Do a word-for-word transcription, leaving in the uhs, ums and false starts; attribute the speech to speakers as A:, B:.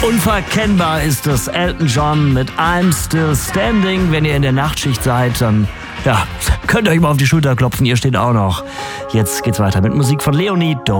A: Unverkennbar ist es Elton John mit I'm Still Standing. Wenn ihr in der Nachtschicht seid, dann ja, könnt ihr euch mal auf die Schulter klopfen. Ihr steht auch noch. Jetzt geht's weiter mit Musik von Leonie.